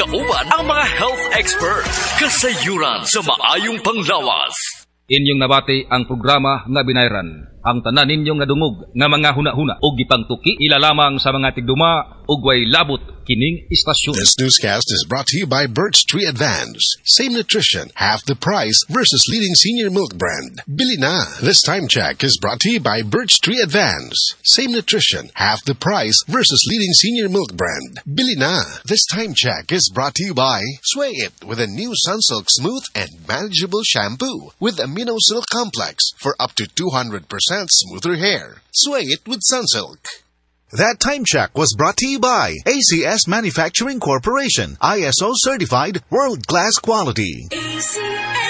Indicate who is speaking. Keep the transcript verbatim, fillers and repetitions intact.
Speaker 1: Kauban ang mga health expert. Kasayuran sa maayong panglawas.
Speaker 2: Inyong nabati ang programa nga binayran. Ang tanan ninyong nga dungog nga mga huna-huna o gipangtuki ilalamang sa mga tigduma ug way labot kining istasyon.
Speaker 3: This newscast is brought to you by Birch Tree Advance. Same nutrition, half the price versus leading senior milk brand. Bili na. This time check is brought to you by Birch Tree Advance. Same nutrition, half the price versus leading senior milk brand. Bili na. This time check is brought to you by Sway It with a new Sunsilk Smooth and Manageable Shampoo with Amino Silk Complex for up to two hundred percent smoother hair. Sway It with Sunsilk.
Speaker 4: That time check was brought to you by A C S Manufacturing Corporation, I S O certified, world-class quality.
Speaker 5: A C S